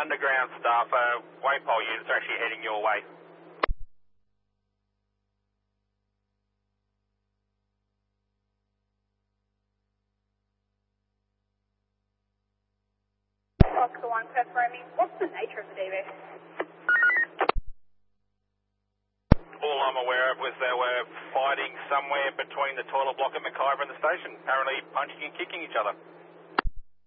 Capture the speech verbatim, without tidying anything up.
underground staff, uh, waypole units are actually heading your way. Oscar one confirming. What's the nature of the D V? All I'm aware of was they were fighting somewhere between the toilet block at McIver and the station, apparently punching and kicking each other.